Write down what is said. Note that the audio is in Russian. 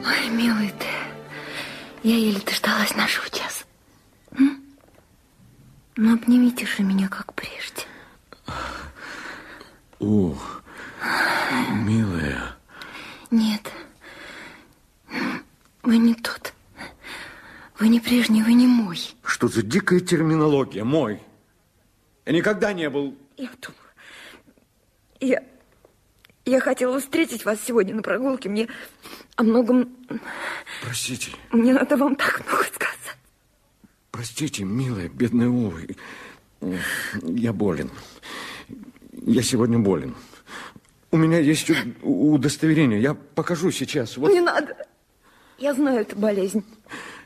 Ой, милый ты, я еле дождалась нашего часа. Ну, обнимите же меня, как прежде. О, милая. Нет, вы не тот. Вы не прежний, вы не мой. Что за дикая терминология? Мой. Я никогда не был... Я думала... Я хотела встретить вас сегодня на прогулке. Мне о многом... Простите. Мне надо вам так много сказать. Простите, милая, бедная Ува. Я болен. Я сегодня болен. У меня есть удостоверение. Я покажу сейчас. Вот. Не надо. Я знаю эту болезнь.